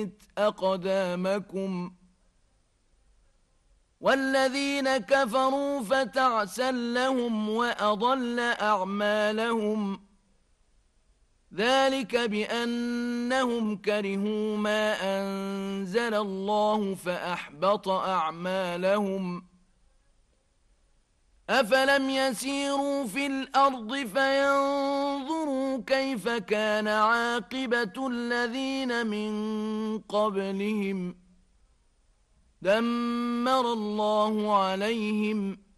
أقدامكم والذين كفروا فتعسا لهم وأضل أعمالهم ذلك بأنهم كرهوا ما أنزل الله فأحبط أعمالهم أفلم يسيروا في الأرض فينظروا كيف كان عاقبة الذين من قبلهم دمر الله عليهم